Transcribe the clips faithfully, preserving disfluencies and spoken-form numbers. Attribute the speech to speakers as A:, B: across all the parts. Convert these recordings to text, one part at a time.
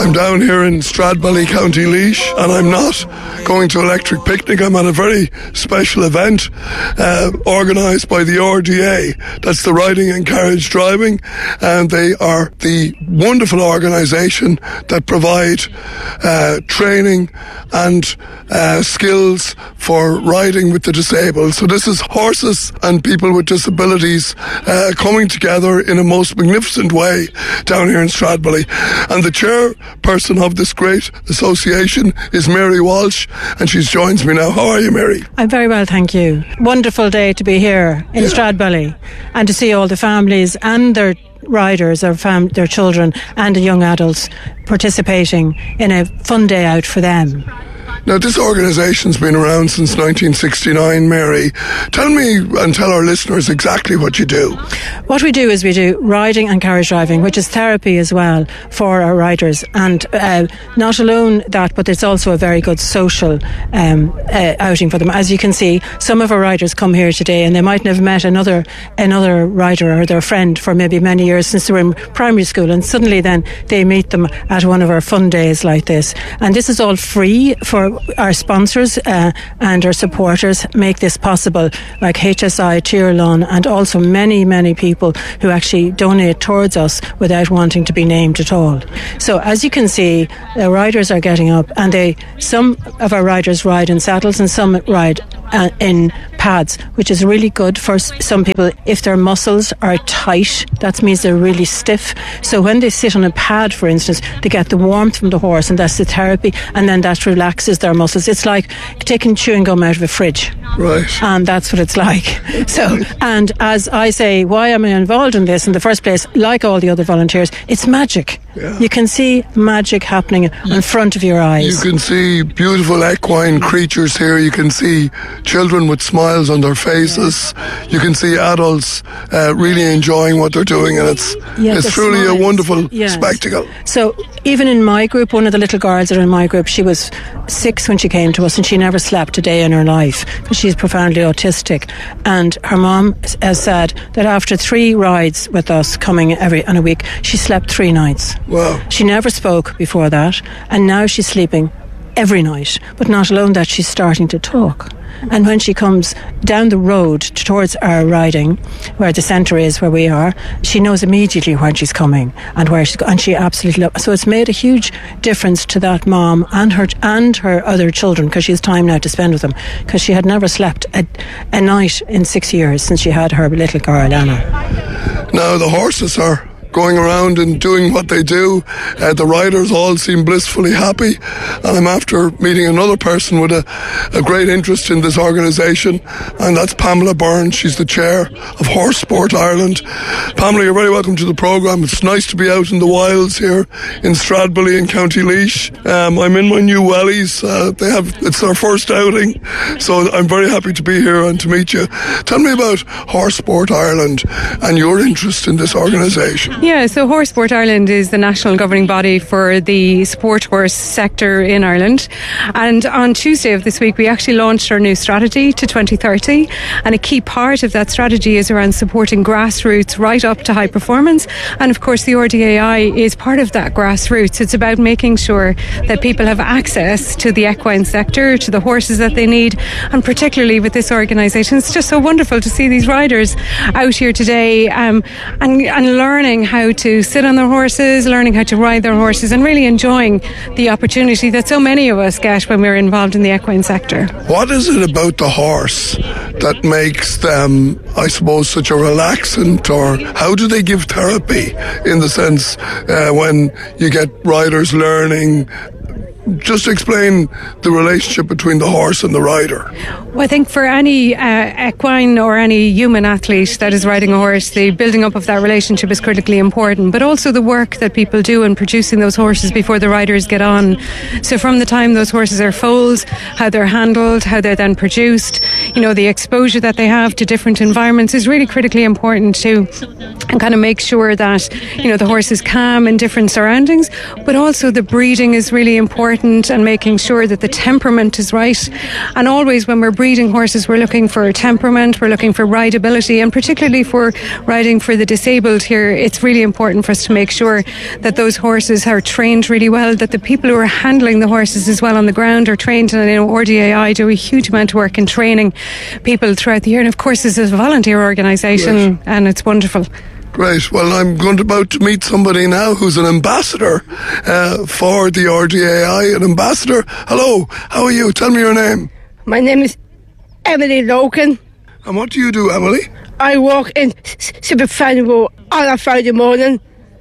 A: I'm down here in Stradbally, County Laois, and I'm not going to Electric Picnic. I'm at a very special event uh, organised by the R D A. That's the Riding and Carriage Driving, and they are the wonderful organisation that provide uh, training and uh, skills for riding with the disabled. So this is horses and people with disabilities uh, coming together in a most magnificent way down here in Stradbally. And the chairperson of this great association is Mary Walsh, and she joins me now. How are you, Mary?
B: I'm very well, thank you. Wonderful day to be here in yeah. Stradbally, and to see all the families and their riders, or fam- their children and the young adults participating in a fun day out for them.
A: Now, this organisation's been around since nineteen sixty-nine, Mary. Tell me and tell our listeners exactly what you do.
B: What we do is we do riding and carriage driving, which is therapy as well for our riders. And uh, not alone that, but it's also a very good social um, uh, outing for them. As you can see, some of our riders come here today and they mightn't have met another another rider or their friend for maybe many years since they were in primary school, and suddenly then they meet them at one of our fun days like this. And this is all free for our sponsors uh, and our supporters make this possible, like H S I, Tirlon, and also many, many people who actually donate towards us without wanting to be named at all. So as you can see, the riders are getting up, and they some of our riders ride in saddles and some ride uh, in pads, which is really good for some people if their muscles are tight. That means they're really stiff. So when they sit on a pad, for instance, they get the warmth from the horse, and that's the therapy, and then that relaxes their muscles. It's like taking chewing gum out of a fridge.
A: Right.
B: And that's what it's like. So, and as I say, why am I involved in this in the first place? Like all the other volunteers, it's magic. Yeah. You can see magic happening in front of your eyes.
A: You can see beautiful equine creatures here. You can see children with smiles on their faces. You can see adults uh, really enjoying what they're doing, and it's
B: yeah,
A: it's truly
B: smiles.
A: a wonderful
B: yes.
A: spectacle.
B: So even in my group, one of the little girls that are in my group, she was six when she came to us, and she never slept a day in her life because she's profoundly autistic. And her mum has said that after three rides with us coming every on a week, she slept three nights.
A: Wow.
B: She never spoke before that, and now she's sleeping every night. But not alone that, she's starting to talk. And when she comes down the road towards our riding, where the centre is, where we are, she knows immediately when she's coming and where she's going, and she absolutely loves. So it's made a huge difference to that mom and her and her other children, because she has time now to spend with them, because she had never slept a, a night in six years since she had her little girl Anna.
A: Now the horses are going around and doing what they do. Uh, the riders all seem blissfully happy, and I'm after meeting another person with a, a great interest in this organisation, and that's Pamela Byrne. She's the chair of Horse Sport Ireland. Pamela, you're very welcome to the programme. It's nice to be out in the wilds here in Stradbally in County Laois. Um, I'm in my new wellies. Uh, they have it's their first outing, so I'm very happy to be here and to meet you. Tell me about Horse Sport Ireland and your interest in this organisation.
C: Yeah, so Horse Sport Ireland is the national governing body for the sport horse sector in Ireland. And on Tuesday of this week, we actually launched our new strategy to twenty thirty. And a key part of that strategy is around supporting grassroots right up to high performance. And of course, the R D A I is part of that grassroots. It's about making sure that people have access to the equine sector, to the horses that they need. And particularly with this organisation, it's just so wonderful to see these riders out here today um, and, and learning how to sit on their horses, learning how to ride their horses, and really enjoying the opportunity that so many of us get when we're involved in the equine sector.
A: What is it about the horse that makes them, I suppose, such a relaxant, or how do they give therapy in the sense uh, when you get riders learning? Just explain the relationship between the horse and the rider.
C: Well, I think for any uh, equine or any human athlete that is riding a horse, the building up of that relationship is critically important, but also the work that people do in producing those horses before the riders get on. So from the time those horses are foaled, how they're handled, how they're then produced, you know, the exposure that they have to different environments is really critically important too, and kind of make sure that, you know, the horse is calm in different surroundings, but also the breeding is really important, and making sure that the temperament is right. And always when we're breeding horses, we're looking for temperament, we're looking for rideability, and particularly for riding for the disabled here, it's really important for us to make sure that those horses are trained really well, that the people who are handling the horses as well on the ground are trained. And I know R D A I do a huge amount of work in training people throughout the year, and of course this is a volunteer organisation. Right. And it's wonderful.
A: Great. Well, I'm going to about to meet somebody now who's an ambassador uh, for the R D A I. An ambassador. Hello, how are you? Tell me your name.
D: My name is Emily Logan.
A: And what do you do, Emily?
D: I work in Super Festival on a Friday morning.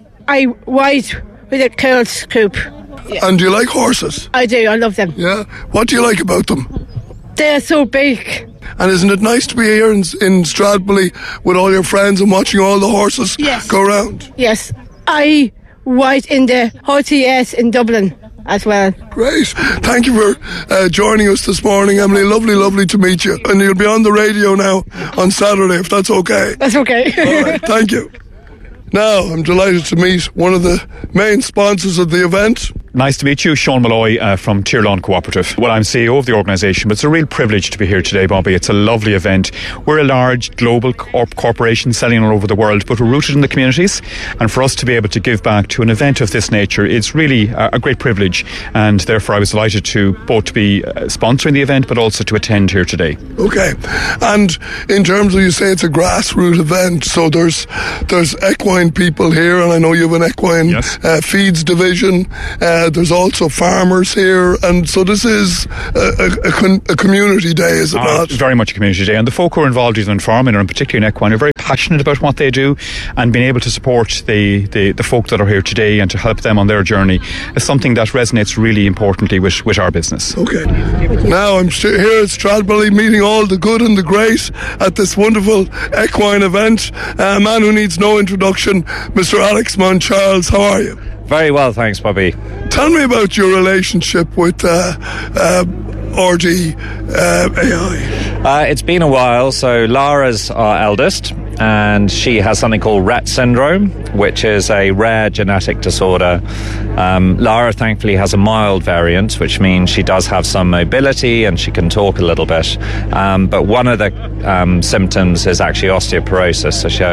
D: I ride with a Curls Coupe. Yeah.
A: And do you like horses?
D: I do, I love them.
A: Yeah? What do you like about them?
D: They're so big.
A: And isn't it nice to be here in, in Stradbally with all your friends and watching all the horses
D: yes.
A: go around?
D: Yes. I ride in the R T S in Dublin as well.
A: Great. Thank you for uh, joining us this morning, Emily. Lovely, lovely to meet you. And you'll be on the radio now on Saturday, if that's okay.
D: That's okay.
A: All right, thank you. Now, I'm delighted to meet one of the main sponsors of the event.
E: Nice to meet you, Sean Malloy uh, from Tirlawn Cooperative. Well, I'm C E O of the organisation, but it's a real privilege to be here today, Bobby. It's a lovely event. We're a large global corp- corporation selling all over the world, but we're rooted in the communities. And for us to be able to give back to an event of this nature, it's really a, a great privilege. And therefore, I was delighted to both to be uh, sponsoring the event, but also to attend here today.
A: Okay. And in terms of, you say it's a grassroots event, so there's there's equine people here, and I know you have an equine
E: yes.
A: uh, feeds division. Uh, there's also farmers here, and so this is a, a, a, con- a community day, is it uh, not?
E: Very much a community day, and the folk who are involved either in farming or in particularly in equine are very passionate about what they do, and being able to support the, the, the folk that are here today and to help them on their journey is something that resonates really importantly with, with our business.
A: Okay. Now I'm st- here at Stradbally meeting all the good and the great at this wonderful equine event. Uh, a man who needs no introduction, Mister Alex Moncharles. How are you?
F: Very well, thanks, Bobby.
A: Tell me about your relationship with uh, uh, R D A I.
F: Uh, it's been a while. So Lara's our eldest, and she has something called Rett syndrome, which is a rare genetic disorder. Um, Lara thankfully has a mild variant, which means she does have some mobility and she can talk a little bit. Um, but one of the um, symptoms is actually osteoporosis.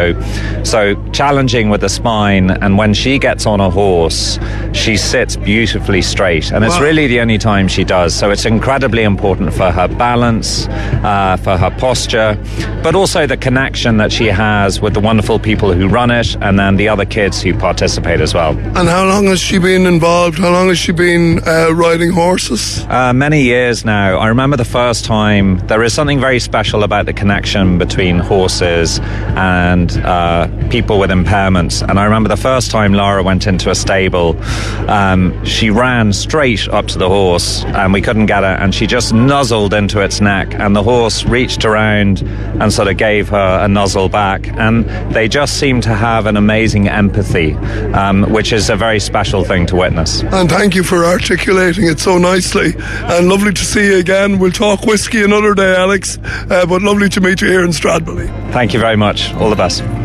F: So, so challenging with the spine, and when she gets on a horse, she sits beautifully straight, and it's wow. really the only time she does. So it's incredibly important for her balance, uh, for her posture, but also the connection that she has with the wonderful people who run it, and then the other kids who participate as well.
A: And how long has she been involved? How long has she been uh, riding horses?
F: Uh, many years now. I remember the first time. There is something very special about the connection between horses and uh, people with impairments. And I remember the first time Lara went into a stable, um, she ran straight up to the horse and we couldn't get her, and she just nuzzled into its neck, and the horse reached around and sort of gave her a nuzzle back, and they just seem to have an amazing empathy, um, which is a very special thing to witness.
A: And thank you for articulating it so nicely, and lovely to see you again. We'll talk whiskey another day, Alex, uh, but lovely to meet you here in Stradbally.
F: Thank you very much. All the best.